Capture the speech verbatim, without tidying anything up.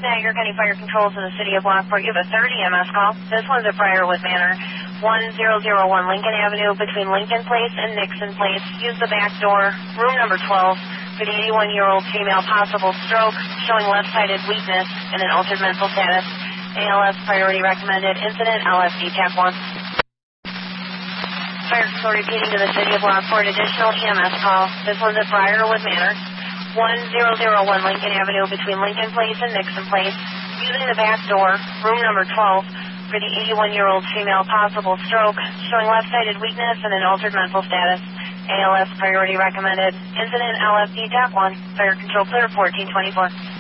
Niagara County Fire Controls in the city of Lockport. You have a third E M S call. This one's at Briarwood Manor, one zero zero one Lincoln Avenue between Lincoln Place and Nixon Place. Use the back door, room number twelve, for the eighty-one-year-old female, possible stroke, showing left-sided weakness and an altered mental status. A L S priority recommended. Incident L S D T A C one. Fire Control repeating to the city of Lockport. Additional E M S call. This one's at Briarwood Manor, one zero zero one Lincoln Avenue between Lincoln Place and Nixon Place. Using the back door, room number twelve, for the eighty-one-year-old female, possible stroke, showing left-sided weakness and an altered mental status. A L S priority recommended. Incident L S D T A C one. Fire Control clear fourteen twenty-four.